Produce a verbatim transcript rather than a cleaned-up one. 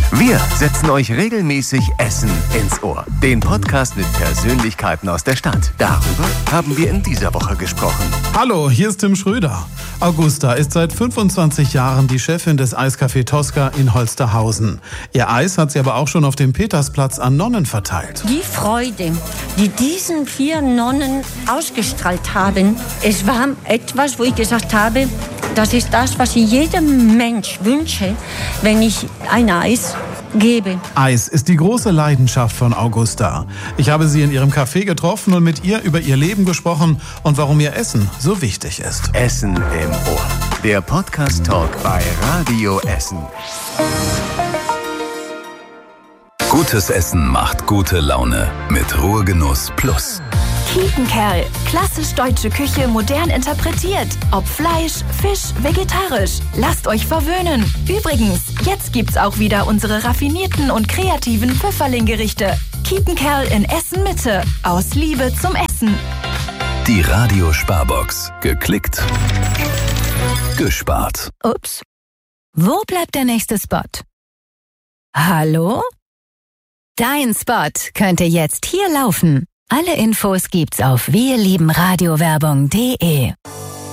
Wir setzen euch regelmäßig Essen ins Ohr. Den Podcast mit Persönlichkeiten aus der Stadt. Darüber haben wir in dieser Woche gesprochen. Hallo, hier ist Tim Schröder. Augusta ist seit fünfundzwanzig Jahren die Chefin des Eiscafé Tosca in Holsterhausen. Ihr Eis hat sie aber auch schon auf dem Petersplatz an Nonnen verteilt. Die Freude, die diesen vier Nonnen ausgestrahlt haben, es war etwas, wo ich gesagt habe, das ist das, was ich jedem Mensch wünsche, wenn ich ein Eis gebe. Eis ist die große Leidenschaft von Augusta. Ich habe sie in ihrem Café getroffen und mit ihr über ihr Leben gesprochen und warum ihr Essen so wichtig ist. Essen im Ohr. Der Podcast-Talk bei Radio Essen. Gutes Essen macht gute Laune mit Ruhegenuss Plus. Kiepenkerl. Klassisch deutsche Küche modern interpretiert. Ob Fleisch, Fisch, vegetarisch. Lasst euch verwöhnen. Übrigens, jetzt gibt's auch wieder unsere raffinierten und kreativen Pfifferling-Gerichte. Kiepenkerl in Essen Mitte. Aus Liebe zum Essen. Die Radio Sparbox. Geklickt. Gespart. Ups. Wo bleibt der nächste Spot? Hallo? Dein Spot könnte jetzt hier laufen. Alle Infos gibt's auf wirliebenradiowerbung punkt de.